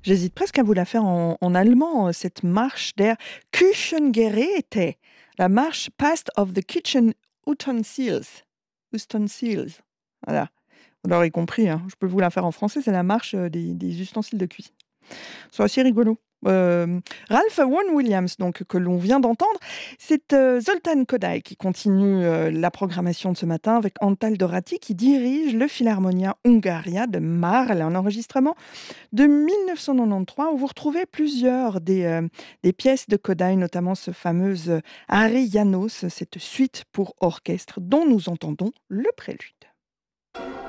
J'hésite presque à vous la faire en allemand, cette marche der Küchengeräte, la marche Past of the Kitchen Utensils. Ustensiles. Voilà, vous l'aurez compris, hein, je peux vous la faire en français, c'est la marche, des ustensiles de cuisine. C'est assez rigolo. Ralph Vaughan Williams, donc, que l'on vient d'entendre, c'est Zoltán Kodály qui continue la programmation de ce matin avec Antal Dorati qui dirige le Philharmonia Hungaria de Marle, un enregistrement de 1993 où vous retrouvez plusieurs des pièces de Kodály, notamment ce fameuse Ari János, cette suite pour orchestre dont nous entendons le prélude.